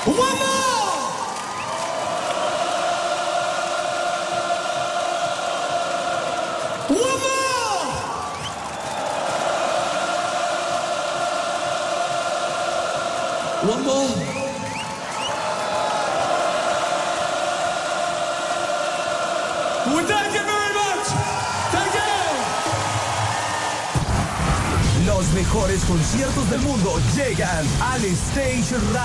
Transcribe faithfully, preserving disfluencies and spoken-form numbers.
One more! One more! One more! Well, thank you very much! Thank you! Los mejores conciertos del mundo llegan al Stage Radio.